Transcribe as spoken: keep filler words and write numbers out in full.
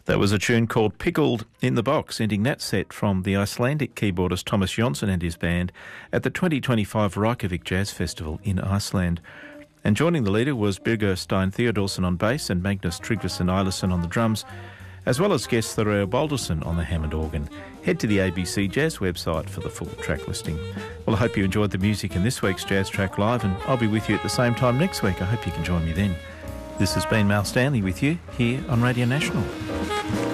That was a tune called Pickled in the Box, ending that set from the Icelandic keyboardist Thomas Jonsson and his band at the twenty twenty-five Reykjavik Jazz Festival in Iceland. And joining the leader was Birger Stein Theodorsson on bass and Magnus Tryggvason Eilerson on the drums, as well as guest Thoreau Balderson on the Hammond organ. Head to the A B C Jazz website for the full track listing. Well, I hope you enjoyed the music in this week's Jazz Track Live, and I'll be with you at the same time next week. I hope you can join me then. This has been Mal Stanley with you here on Radio National.